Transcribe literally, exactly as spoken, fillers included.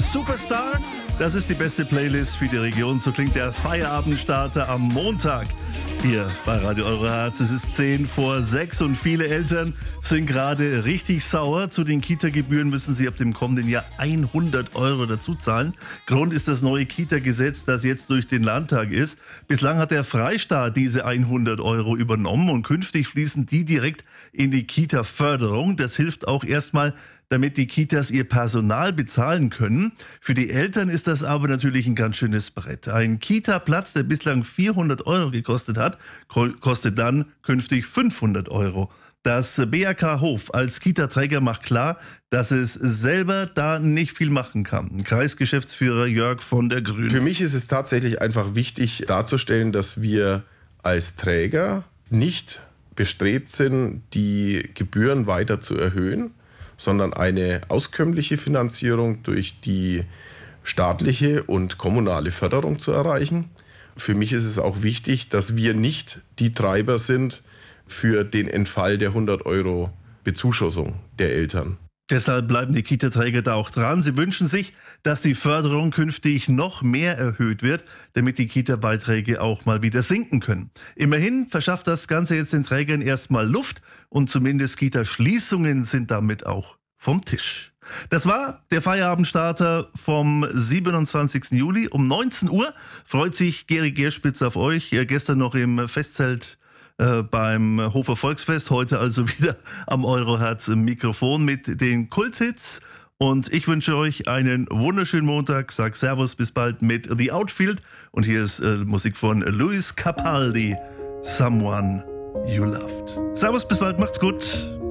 Superstar. Das ist die beste Playlist für die Region. So klingt der Feierabendstarter am Montag hier bei Radio Euroherz. Es ist zehn vor sechs und viele Eltern sind gerade richtig sauer. Zu den Kita-Gebühren müssen sie ab dem kommenden Jahr hundert Euro dazu zahlen. Grund ist das neue Kita-Gesetz, das jetzt durch den Landtag ist. Bislang hat der Freistaat diese hundert Euro übernommen und künftig fließen die direkt in die Kita-Förderung. Das hilft auch erstmal, damit die Kitas ihr Personal bezahlen können. Für die Eltern ist das aber natürlich ein ganz schönes Brett. Ein Kita-Platz, der bislang vierhundert Euro gekostet hat, kostet dann künftig fünfhundert Euro. Das B A K Hof als Kita-Träger macht klar, dass es selber da nicht viel machen kann. Kreisgeschäftsführer Jörg von der Grünen. Für mich ist es tatsächlich einfach wichtig darzustellen, dass wir als Träger nicht bestrebt sind, die Gebühren weiter zu erhöhen, sondern eine auskömmliche Finanzierung durch die staatliche und kommunale Förderung zu erreichen. Für mich ist es auch wichtig, dass wir nicht die Treiber sind für den Entfall der hundert Euro Bezuschussung der Eltern. Deshalb bleiben die Kita-Träger da auch dran. Sie wünschen sich, dass die Förderung künftig noch mehr erhöht wird, damit die Kita-Beiträge auch mal wieder sinken können. Immerhin verschafft das Ganze jetzt den Trägern erstmal Luft und zumindest Kita-Schließungen sind damit auch vom Tisch. Das war der Feierabendstarter vom siebenundzwanzigsten Juli. Um neunzehn Uhr freut sich Geri Gerspitz auf euch. Ja, gestern noch im Festzelt äh, beim Hofer Volksfest, heute also wieder am Euroherz im Mikrofon mit den Kulthits. Und ich wünsche euch einen wunderschönen Montag. Sag Servus, bis bald mit The Outfield. Und hier ist äh, Musik von Luis Capaldi, Someone You Loved. Servus, bis bald, macht's gut.